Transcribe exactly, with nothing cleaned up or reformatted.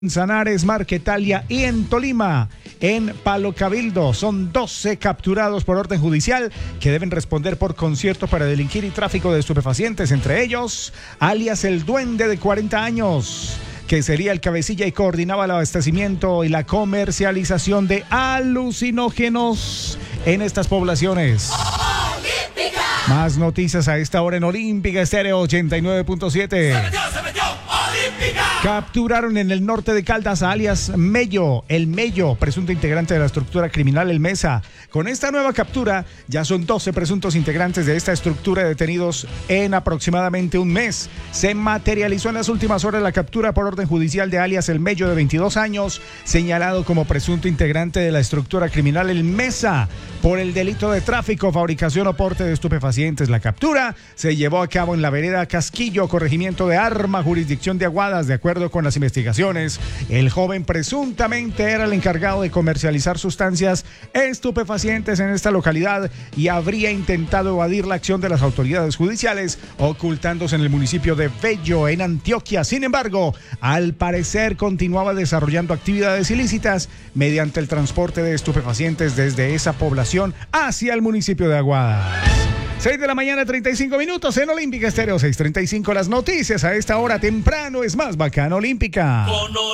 Manzanares, Marquetalia y en Tolima, en Palo Cabildo. Son doce capturados por orden judicial que deben responder por concierto para delinquir y tráfico de estupefacientes, entre ellos, alias el Duende de cuarenta años, que sería el cabecilla y coordinaba el abastecimiento y la comercialización de alucinógenos en estas poblaciones. ¡Olímpica! Más noticias a esta hora en Olímpica Estéreo ochenta y nueve punto siete. ¡Se metió, se metió! ¡Olímpica! Capturaron en el norte de Caldas a alias Mello, el Mello, presunto integrante de la estructura criminal El Mesa. Con esta nueva captura, ya son doce presuntos integrantes de esta estructura detenidos en aproximadamente un mes. Se materializó en las últimas horas la captura por orden judicial de alias El Mello, de veintidós años, señalado como presunto integrante de la estructura criminal El Mesa por el delito de tráfico, fabricación o porte de estupefacientes. La captura se llevó a cabo en la vereda Casquillo, corregimiento de Arma, jurisdicción de Aguadas. De acuerdo con las investigaciones, el joven presuntamente era el encargado de comercializar sustancias estupefacientes en esta localidad y habría intentado evadir la acción de las autoridades judiciales, ocultándose en el municipio de Bello, en Antioquia. Sin embargo, al parecer continuaba desarrollando actividades ilícitas mediante el transporte de estupefacientes desde esa población hacia el municipio de Aguadas. seis de la mañana, treinta y cinco minutos en Olímpica Estéreo, seis treinta y cinco. Las noticias a esta hora temprano es más bacana Olímpica.